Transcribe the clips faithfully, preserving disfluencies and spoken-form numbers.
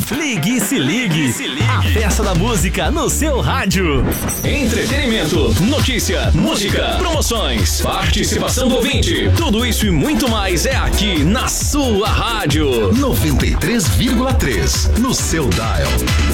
Ligue e se ligue. A festa da música no seu rádio. Entretenimento, notícia, música, promoções, participação do ouvinte. Tudo isso e muito mais é aqui na sua rádio. noventa e três vírgula três no seu dial.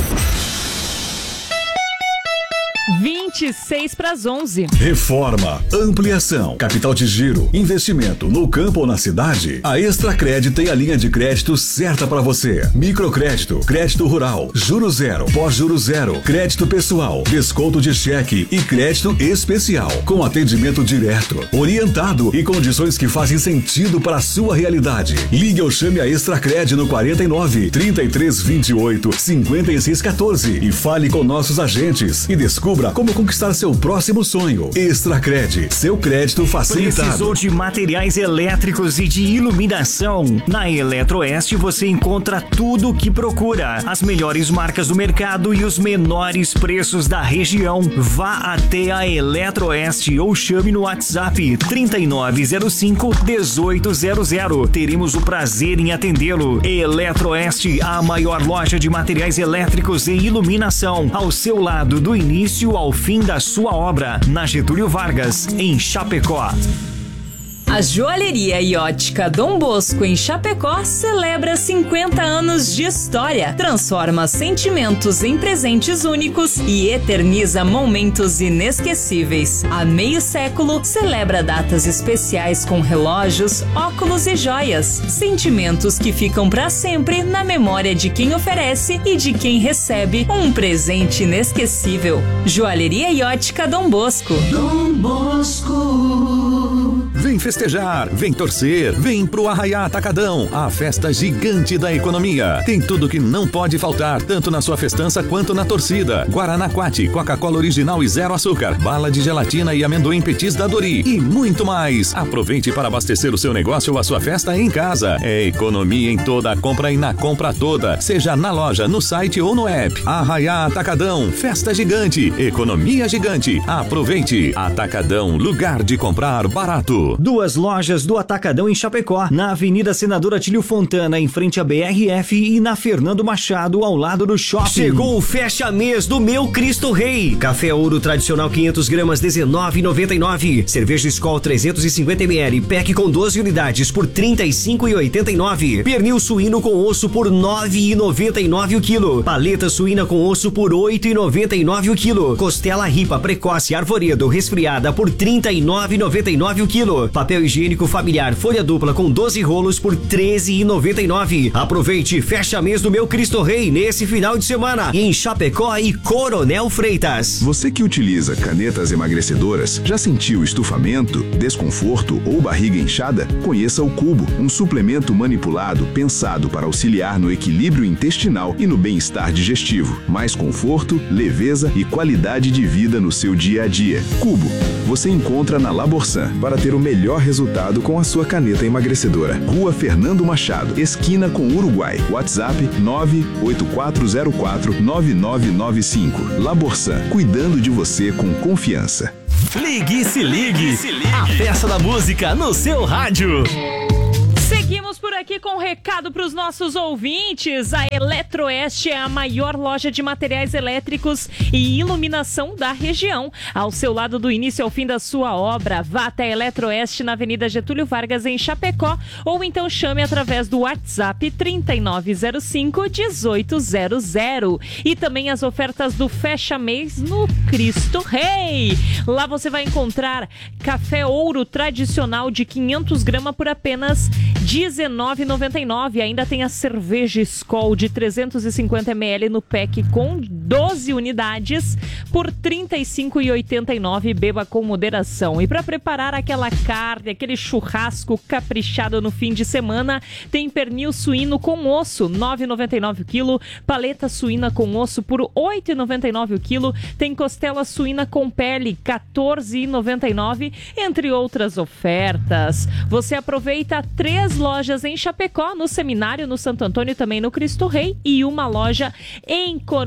vinte e seis para as onze. Reforma, ampliação, capital de giro, investimento no campo ou na cidade. A Extracred tem a linha de crédito certa para você. Microcrédito, crédito rural, juro zero, pós-juro zero, crédito pessoal, desconto de cheque e crédito especial, com atendimento direto, orientado e condições que fazem sentido para a sua realidade. Ligue ou chame a Extracred no quarenta e nove, trinta e três, vinte e oito, cinquenta e seis, quatorze e fale com nossos agentes e descubra como conquistar seu próximo sonho. Extracred, seu crédito facilitado. Precisou de materiais elétricos e de iluminação? Na Eletroeste você encontra tudo o que procura. As melhores marcas do mercado e os menores preços da região. Vá até a Eletroeste ou chame no WhatsApp trinta e nove zero cinco, dezoito zero zero. Teremos o prazer em atendê-lo. Eletroeste, a maior loja de materiais elétricos e iluminação, ao seu lado do início ao fim da sua obra, na Getúlio Vargas, em Chapecó. A Joalheria e Ótica Dom Bosco em Chapecó celebra cinquenta anos de história, transforma sentimentos em presentes únicos e eterniza momentos inesquecíveis. Há meio século, celebra datas especiais com relógios, óculos e joias, sentimentos que ficam para sempre na memória de quem oferece e de quem recebe um presente inesquecível. Joalheria e Ótica Dom Bosco. Dom Bosco. Vem festejar, vem torcer, vem pro Arraiá Atacadão, a festa gigante da economia. Tem tudo que não pode faltar, tanto na sua festança quanto na torcida. Guaraná Quati, Coca-Cola original e zero açúcar, bala de gelatina e amendoim petis da Dori e muito mais. Aproveite para abastecer o seu negócio ou a sua festa em casa. É economia em toda a compra e na compra toda, seja na loja, no site ou no app. Arraiá Atacadão, festa gigante, economia gigante. Aproveite. Atacadão, lugar de comprar barato. Duas lojas do Atacadão em Chapecó, na Avenida Senador Atílio Fontana, em frente à B R F, e na Fernando Machado, ao lado do shopping. Chegou o fecha mês do Meu Cristo Rei. Café Ouro tradicional quinhentas gramas, dezenove reais e noventa e nove centavos. Cerveja Skol trezentos e cinquenta mililitros, pack com doze unidades por trinta e cinco reais e oitenta e nove centavos. Pernil suíno com osso por nove reais e noventa e nove centavos o quilo. Paleta suína com osso por oito reais e noventa e nove centavos o quilo. Costela ripa precoce arvoredo resfriada por trinta e nove reais e noventa e nove centavos o quilo. Papel higiênico familiar folha dupla com doze rolos por treze reais e noventa e nove centavos. Aproveite, fecha mês do Meu Cristo Rei nesse final de semana em Chapecó e Coronel Freitas. Você que utiliza canetas emagrecedoras, já sentiu estufamento, desconforto ou barriga inchada? Conheça o Cubo, um suplemento manipulado pensado para auxiliar no equilíbrio intestinal e no bem-estar digestivo. Mais conforto, leveza e qualidade de vida no seu dia a dia. Cubo, você encontra na Laborsan para ter o melhor resultado com a sua caneta emagrecedora. Rua Fernando Machado, esquina com Uruguai. WhatsApp nove oito quatro zero quatro nove nove nove cinco. Laborsan, cuidando de você com confiança. Ligue e se ligue. A festa da música no seu rádio. Seguimos por aqui com um recado para os nossos ouvintes. A Eletroeste é a maior loja de materiais elétricos e iluminação da região. Ao seu lado do início ao fim da sua obra, vá até a Eletroeste na Avenida Getúlio Vargas, em Chapecó, ou então chame através do WhatsApp trinta e nove zero cinco, dezoito zero zero. E também as ofertas do Fecha Mês no Cristo Rei. Lá você vai encontrar café ouro tradicional de quinhentas gramas por apenas dezenove reais e noventa e nove centavos. Ainda tem a cerveja Skol de trezentos e cinquenta mililitros no pack com doze unidades por trinta e cinco reais e oitenta e nove centavos. Beba com moderação. E para preparar aquela carne, aquele churrasco caprichado no fim de semana, tem pernil suíno com osso, nove reais e noventa e nove centavos o quilo. Paleta suína com osso por oito reais e noventa e nove centavos o quilo. Tem costela suína com pele, quatorze reais e noventa e nove centavos, entre outras ofertas. Você aproveita três lojas em Chapecó, no Seminário, no Santo Antônio, também no Cristo Rei, e uma loja em Coronel Freitas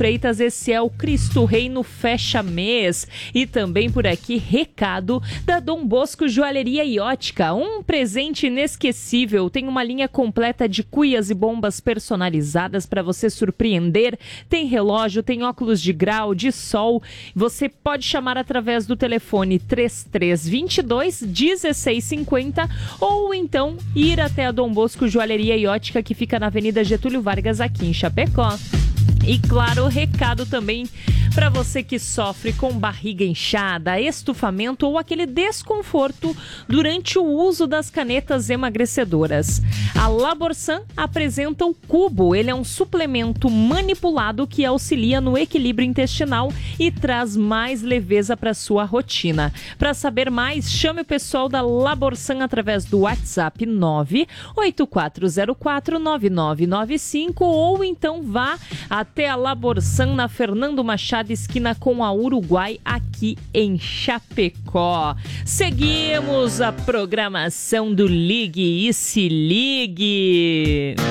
Freitas, esse é o Cristo Rei no Fecha Mês. E também por aqui, recado da Dom Bosco Joalheria e Ótica, um presente inesquecível. Tem uma linha completa de cuias e bombas personalizadas para você surpreender. Tem relógio, tem óculos de grau, de sol. Você pode chamar através do telefone três três dois dois, um seis cinco zero ou então ir até a Dom Bosco Joalheria e Ótica, que fica na Avenida Getúlio Vargas, aqui em Chapecó. E claro, recado também para você que sofre com barriga inchada, estufamento ou aquele desconforto durante o uso das canetas emagrecedoras. A Laborsan apresenta o Cubo. Ele é um suplemento manipulado que auxilia no equilíbrio intestinal e traz mais leveza para sua rotina. Para saber mais, chame o pessoal da Laborsan através do WhatsApp nove oito quatro zero quatro nove nove nove cinco ou então vá até a Laborsan na Fernando Machado, esquina com a Uruguai, aqui em Chapecó. Seguimos a programação do Ligue e Se Ligue.